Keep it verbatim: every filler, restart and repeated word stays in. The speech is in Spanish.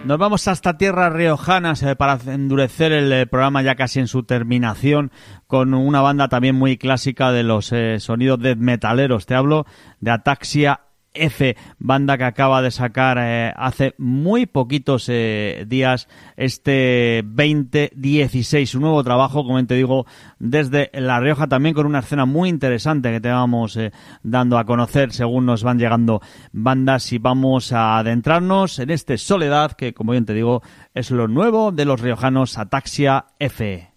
Nos vamos hasta tierras riojanas eh, para endurecer el eh, programa ya casi en su terminación con una banda también muy clásica de los eh, sonidos death metaleros. Te hablo de Ataxia F, banda que acaba de sacar eh, hace muy poquitos eh, días este veinte dieciséis, un nuevo trabajo, como te digo, desde La Rioja, también con una escena muy interesante que te vamos eh, dando a conocer según nos van llegando bandas, y vamos a adentrarnos en este Soledad, que como bien te digo es lo nuevo de los riojanos Ataxia F.